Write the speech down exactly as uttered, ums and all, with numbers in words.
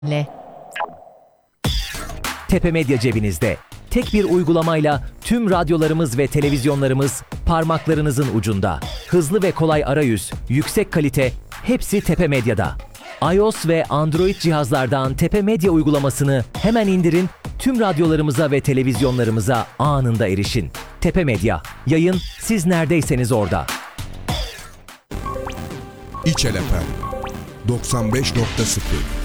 Ne? Tepe Medya cebinizde. Tek bir uygulamayla tüm radyolarımız ve televizyonlarımız parmaklarınızın ucunda. Hızlı ve kolay arayüz, yüksek kalite, hepsi Tepe Medya'da. iOS ve Android cihazlardan Tepe Medya uygulamasını hemen indirin, tüm radyolarımıza ve televizyonlarımıza anında erişin. Tepe Medya, yayın siz neredeyseniz orada. İçel Efem doksan beş nokta sıfır